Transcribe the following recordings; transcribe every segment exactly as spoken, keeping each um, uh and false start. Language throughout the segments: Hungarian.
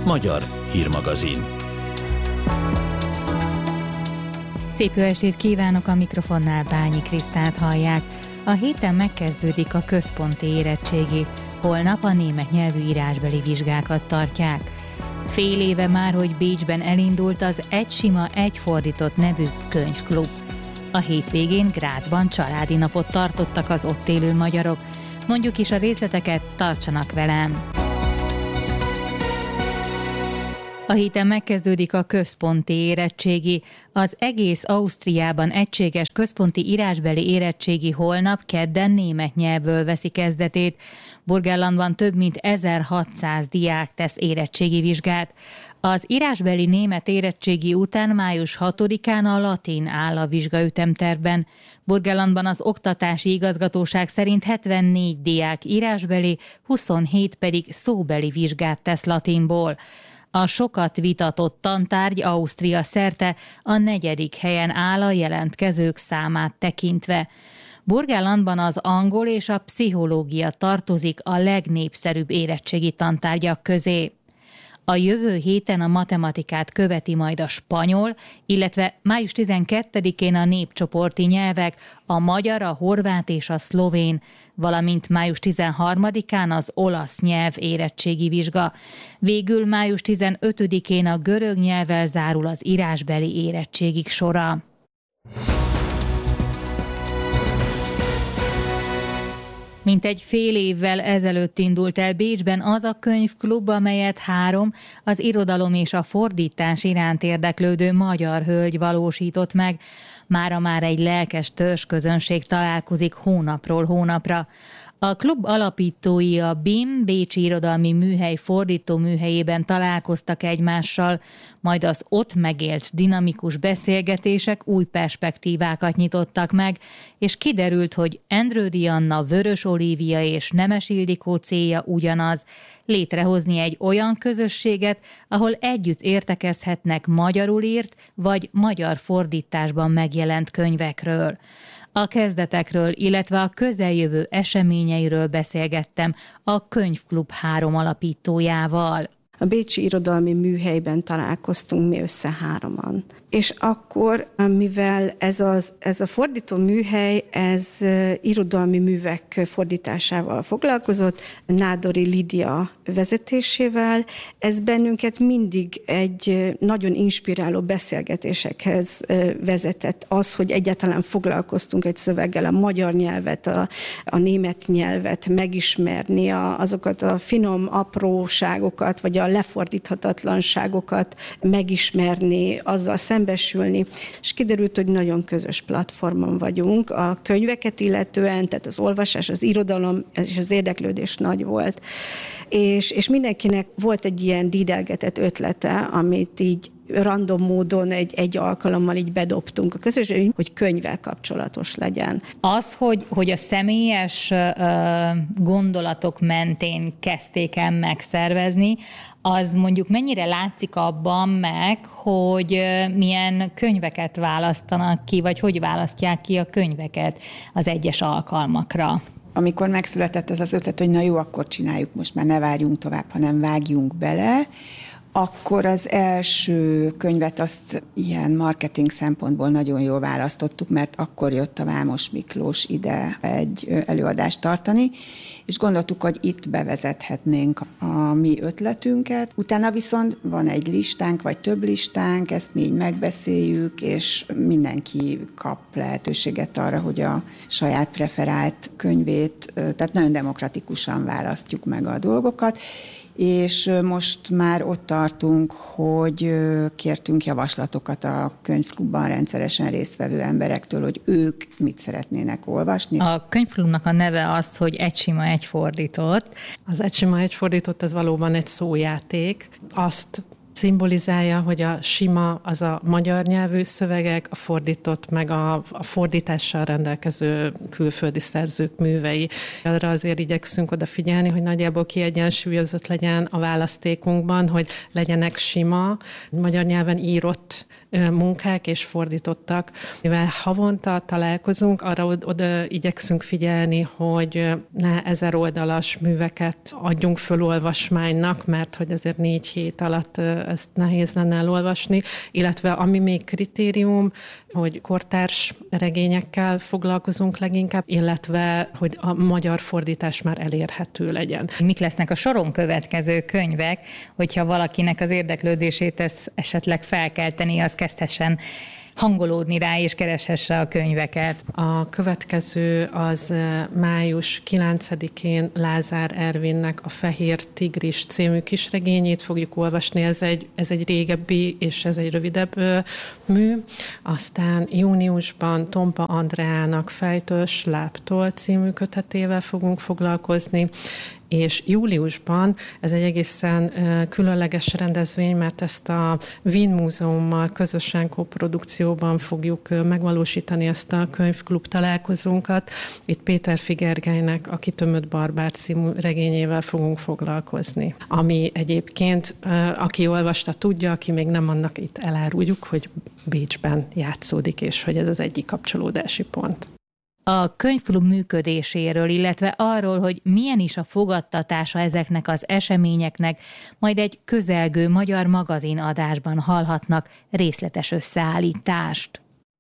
Magyar hírmagazin. Szép jó estét kívánok, a mikrofonnál Bányi Krisztát hallják. A héten megkezdődik a központi érettségi. Holnap a német nyelvű írásbeli vizsgákat tartják. Fél éve már, hogy Bécsben elindult az Egy sima, egy fordított nevű könyvklub. A hétvégén Grazban családi napot tartottak az ott élő magyarok. Mondjuk is a részleteket, tartsanak velem! A héten megkezdődik a központi érettségi. Az egész Ausztriában egységes központi írásbeli érettségi holnap kedden német nyelvből veszi kezdetét. Burgenlandban több mint ezerhatszáz diák tesz érettségi vizsgát. Az írásbeli német érettségi után május hatodikán a latin áll a vizsgaütemtervben. Burgenlandban az oktatási igazgatóság szerint hetvennégy diák írásbeli, huszonhét pedig szóbeli vizsgát tesz latinból. A sokat vitatott tantárgy Ausztria szerte a negyedik helyen áll a jelentkezők számát tekintve. Burgenlandban az angol és a pszichológia tartozik a legnépszerűbb érettségi tantárgyak közé. A jövő héten a matematikát követi majd a spanyol, illetve május tizenkettedikén a népcsoporti nyelvek, a magyar, a horvát és a szlovén, valamint május tizenharmadikán az olasz nyelv érettségi vizsga. Végül május tizenötödikén a görög nyelvvel zárul az írásbeli érettségik sora. Mintegy fél évvel ezelőtt indult el Bécsben az a könyvklub, amelyet három az irodalom és a fordítás iránt érdeklődő magyar hölgy valósított meg. Mára már egy lelkes törzsközönség találkozik hónapról hónapra. A klub alapítói a bé i em Bécsi Irodalmi Műhely fordító műhelyében találkoztak egymással, majd az ott megélt dinamikus beszélgetések új perspektívákat nyitottak meg, és kiderült, hogy Endrődi Anna, Vörös Olívia és Nemes Ildikó célja ugyanaz, létrehozni egy olyan közösséget, ahol együtt értekezhetnek magyarul írt vagy magyar fordításban megjelent könyvekről. A kezdetekről, illetve a közeljövő eseményeiről beszélgettem a könyvklub három alapítójával. A Bécsi Irodalmi Műhelyben találkoztunk mi össze hároman. És akkor, mivel ez, az, ez a fordító műhely, ez irodalmi művek fordításával foglalkozott, Nádori Lídia vezetésével, ez bennünket mindig egy nagyon inspiráló beszélgetésekhez vezetett. Az, hogy egyáltalán foglalkoztunk egy szöveggel, a magyar nyelvet, a, a német nyelvet megismerni, a, azokat a finom apróságokat, vagy a lefordíthatatlanságokat megismerni, azzal szembesülni, és kiderült, hogy nagyon közös platformon vagyunk. A könyveket illetően, tehát az olvasás, az irodalom, ez is az érdeklődés nagy volt. És, és mindenkinek volt egy ilyen dídelgetett ötlete, amit így random módon egy, egy alkalommal így bedobtunk a közösségbe, hogy könyvvel kapcsolatos legyen. Az, hogy, hogy a személyes uh, gondolatok mentén kezdték el megszervezni, az mondjuk mennyire látszik abban meg, hogy uh, milyen könyveket választanak ki, vagy hogy választják ki a könyveket az egyes alkalmakra? Amikor megszületett ez az ötlet, hogy na jó, akkor csináljuk, most már ne várjunk tovább, hanem vágjunk bele, akkor az első könyvet azt ilyen marketing szempontból nagyon jól választottuk, mert akkor jött a Vámos Miklós ide egy előadást tartani, és gondoltuk, hogy itt bevezethetnénk a mi ötletünket. Utána viszont van egy listánk, vagy több listánk, ezt mi így megbeszéljük, és mindenki kap lehetőséget arra, hogy a saját preferált könyvét, tehát nagyon demokratikusan választjuk meg a dolgokat, és most már ott tartunk, hogy kértünk javaslatokat a könyvklubban rendszeresen résztvevő emberektől, hogy ők mit szeretnének olvasni. A könyvklubnak a neve az, hogy Egy sima, egy fordított. Az Egy sima, egy fordított, ez valóban egy szójáték. Azt szimbolizálja, hogy a sima az a magyar nyelvű szövegek, a fordított meg a, a fordítással rendelkező külföldi szerzők művei. Arra azért igyekszünk odafigyelni, hogy nagyjából kiegyensúlyozott legyen a választékunkban, hogy legyenek sima, magyar nyelven írott munkák és fordítottak. Mivel havonta találkozunk, arra oda igyekszünk figyelni, hogy ne ezer oldalas műveket adjunk föl olvasmánynak, mert hogy azért négy hét alatt ezt nehéz lenne elolvasni, illetve ami még kritérium, hogy kortárs regényekkel foglalkozunk leginkább, illetve hogy a magyar fordítás már elérhető legyen. Mik lesznek a soron következő könyvek, hogyha valakinek az érdeklődését ezt esetleg felkelteni, az kezdhessen hangolódni rá és kereshesse a könyveket. A következő az május kilencedikén Lázár Ervinnek a Fehér tigris című kisregényét fogjuk olvasni. Ez egy, ez egy régebbi és ez egy rövidebb mű. Aztán júniusban Tompa Andreának Fejtől Sláptól című kötetével fogunk foglalkozni, és júliusban ez egy egészen különleges rendezvény, mert ezt a Wien Múzeummal közösen koprodukcióban fogjuk megvalósítani ezt a könyvklub találkozónkat. Itt Péter Figergelynek a Kitömött barbár című regényével fogunk foglalkozni. Ami egyébként, aki olvasta, tudja, aki még nem, annak itt eláruljuk, hogy Bécsben játszódik, és hogy ez az egyik kapcsolódási pont. A könyvklub működéséről, illetve arról, hogy milyen is a fogadtatása ezeknek az eseményeknek, majd egy közelgő magyar magazin adásban hallhatnak részletes összeállítást.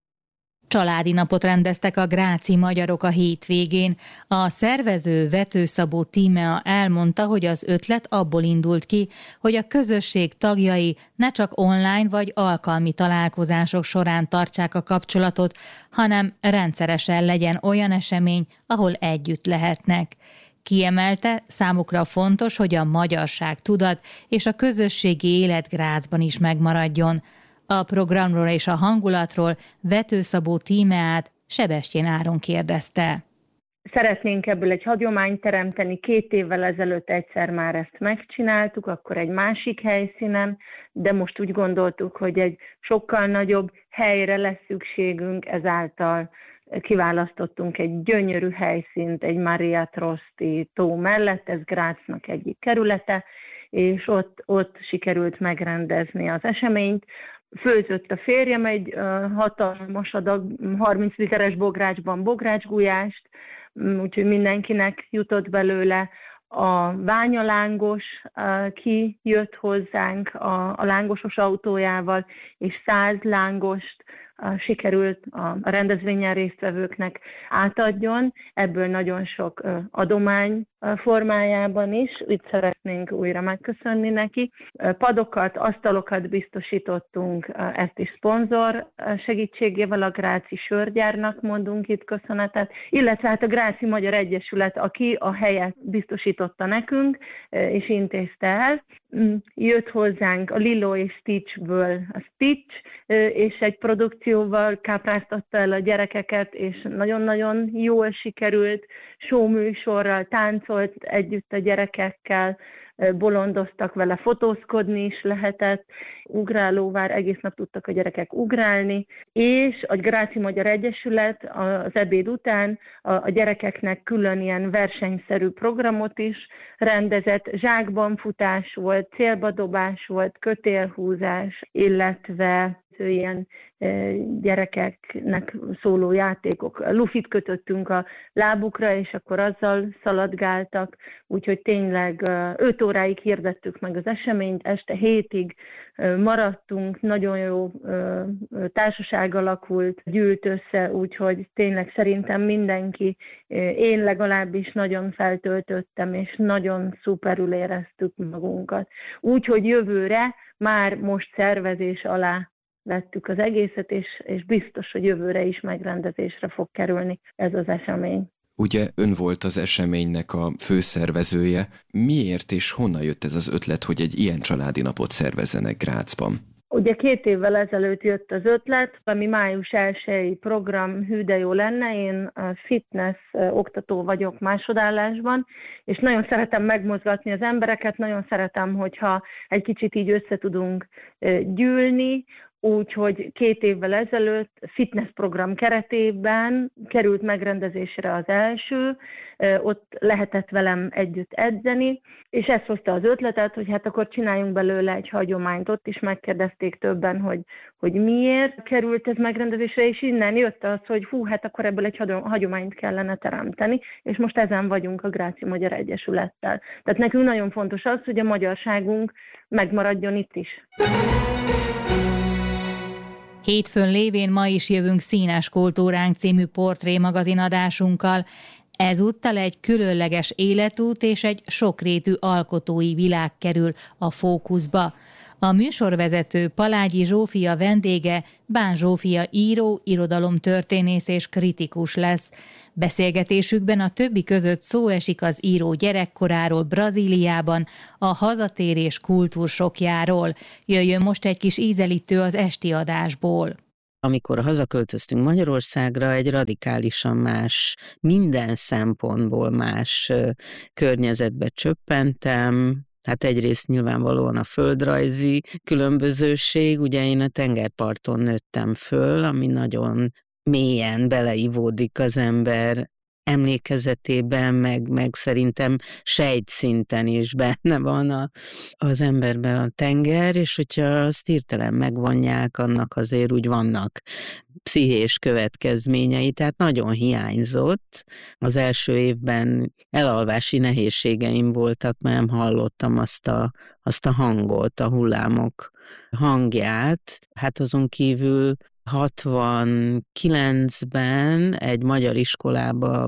Családi napot rendeztek a gráci magyarok a hétvégén. A szervező Vető Szabó Tímea elmondta, hogy az ötlet abból indult ki, hogy a közösség tagjai ne csak online vagy alkalmi találkozások során tartsák a kapcsolatot, hanem rendszeresen legyen olyan esemény, ahol együtt lehetnek. Kiemelte, számukra fontos, hogy a magyarság tudat és a közösségi élet Grácsban is megmaradjon. A programról és a hangulatról Vető Szabó Tímeát Sebestyén Áron kérdezte. Szeretnénk ebből egy hagyományt teremteni, két évvel ezelőtt egyszer már ezt megcsináltuk, akkor egy másik helyszínen, de most úgy gondoltuk, hogy egy sokkal nagyobb helyre lesz szükségünk, ezáltal kiválasztottunk egy gyönyörű helyszínt, egy Maria Trosti tó mellett, ez Grácsnak egyik kerülete, és ott, ott sikerült megrendezni az eseményt. Főzött a férjem egy uh, hatalmas adag, harminc literes bográcsban bográcsgulyást, úgyhogy mindenkinek jutott belőle. A ványalángos uh, ki jött hozzánk a, a lángosos autójával, és száz lángost uh, sikerült a rendezvényen résztvevőknek átadjon. Ebből nagyon sok uh, adomány uh, formájában is. Itt szeretnénk újra megköszönni neki. Uh, padokat, asztalokat biztosítottunk, uh, ezt is szponzor uh, segítségével, a Gráci Sörgyárnak mondunk itt köszönetet, illetve hát a Gráci Magyar Egyesület, aki a helyet biztosította nekünk, uh, és intézte el. Um, jött hozzánk a Lilo és Stitchből a Stitch, uh, és egy produkcióval kápráztatta el a gyerekeket, és nagyon-nagyon jól sikerült, showműsorral táncolt együtt a gyerekekkel, bolondoztak vele, fotózkodni is lehetett, ugrálóvár, egész nap tudtak a gyerekek ugrálni, és a Gráci Magyar Egyesület az ebéd után a gyerekeknek külön ilyen versenyszerű programot is rendezett, zsákban futás volt, célbadobás volt, kötélhúzás, illetve ilyen gyerekeknek szóló játékok. Lufit kötöttünk a lábukra, és akkor azzal szaladgáltak, úgyhogy tényleg öt óráig hirdettük meg az eseményt, este hétig maradtunk, nagyon jó társaság alakult, gyűlt össze, úgyhogy tényleg szerintem mindenki, én legalábbis nagyon feltöltöttem, és nagyon szuperül éreztük magunkat. Úgyhogy jövőre már most szervezés alá vettük az egészet, és, és biztos, hogy jövőre is megrendezésre fog kerülni ez az esemény. Ugye ön volt az eseménynek a főszervezője. Miért és honnan jött ez az ötlet, hogy egy ilyen családi napot szervezzenek Grácsban? Ugye két évvel ezelőtt jött az ötlet, ami május elsejei program, hű de jó lenne, én fitness oktató vagyok másodállásban, és nagyon szeretem megmozgatni az embereket, nagyon szeretem, hogyha egy kicsit így össze tudunk gyűlni, úgyhogy két évvel ezelőtt fitness program keretében került megrendezésre az első, ott lehetett velem együtt edzeni, és ezt hozta az ötletet, hogy hát akkor csináljunk belőle egy hagyományt. Ott is megkérdezték többen, hogy, hogy miért került ez megrendezésre, és innen jött az, hogy hú, hát akkor ebből egy hagyományt kellene teremteni, és most ezen vagyunk a Gráci Magyar Egyesülettel. Tehát nekünk nagyon fontos az, hogy a magyarságunk megmaradjon itt is. Hétfőn lévén ma is jövünk Színes Kultúránk című portré magazinadásunkkal. Ezúttal egy különleges életút és egy sokrétű alkotói világ kerül a fókuszba. A műsorvezető Palágyi Zsófia vendége Bán Zsófia író, irodalomtörténész és kritikus lesz. Beszélgetésükben a többi között szó esik az író gyerekkoráról Brazíliában, a hazatérés kultúrsokjáról. Jöjjön most egy kis ízelítő az esti adásból. Amikor hazaköltöztünk Magyarországra, egy radikálisan más, minden szempontból más környezetbe csöppentem. Hát egyrészt nyilvánvalóan a földrajzi különbözőség, ugye én a tengerparton nőttem föl, ami nagyon mélyen beleivódik az ember emlékezetében, meg, meg szerintem sejtszinten is benne van a, az emberben a tenger, és hogyha azt hirtelen megvonják, annak azért úgy vannak pszichés következményei, tehát nagyon hiányzott. Az első évben elalvási nehézségeim voltak, mert nem hallottam azt a, azt a hangot, a hullámok hangját. Hát azon kívül hatvankilencben egy magyar iskolába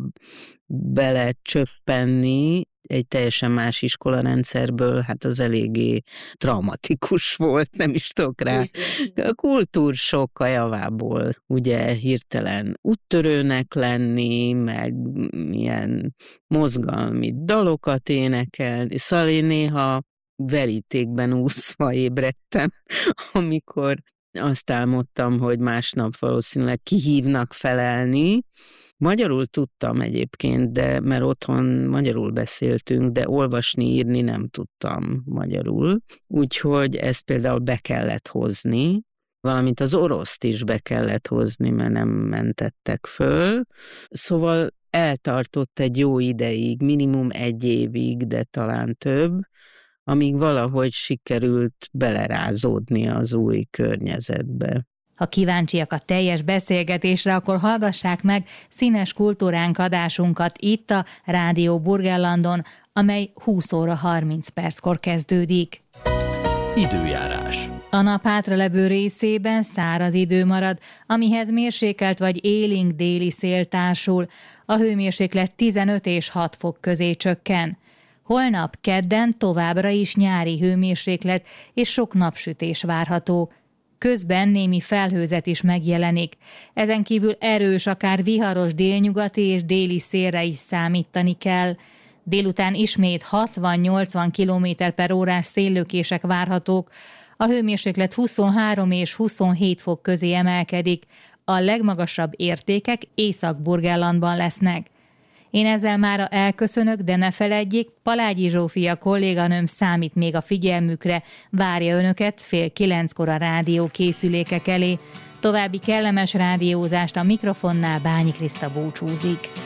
belecsöppenni, egy teljesen más iskolarendszerből, hát az eléggé traumatikus volt, nem is tudok rá. A kultúrsokk a javából, ugye hirtelen úttörőnek lenni, meg ilyen mozgalmi dalokat énekelni, szóval én néha verítékben úszva ébredtem, amikor azt álmodtam, hogy másnap valószínűleg kihívnak felelni. Magyarul tudtam egyébként, de mert otthon magyarul beszéltünk, de olvasni, írni nem tudtam magyarul. Úgyhogy ezt például be kellett hozni, valamint az oroszt is be kellett hozni, mert nem mentettek föl. Szóval eltartott egy jó ideig, minimum egy évig, de talán több, amíg valahogy sikerült belerázódni az új környezetbe. Ha kíváncsiak a teljes beszélgetésre, akkor hallgassák meg Színes Kultúránk adásunkat itt a Rádió Burgenlandon, amely húsz óra harminc perckor kezdődik. Időjárás. A nap hátralevő részében száraz idő marad, amihez mérsékelt vagy élénk déli szél társul. A hőmérséklet tizenöt és hat fok közé csökken. Holnap kedden továbbra is nyári hőmérséklet és sok napsütés várható. Közben némi felhőzet is megjelenik. Ezen kívül erős, akár viharos délnyugati és déli szélre is számítani kell. Délután ismét hatvan-nyolcvan kilométer per órás széllökések várhatók. A hőmérséklet huszonhárom és huszonhét fok közé emelkedik. A legmagasabb értékek Észak-Burgenlandban lesznek. Én ezzel mára elköszönök, de ne feledjék, Palágyi Zsófia kolléganőm számít még a figyelmükre, várja önöket fél kilenckor a rádió készülékek elé. További kellemes rádiózást, a mikrofonnál Bányi Kriszta búcsúzik.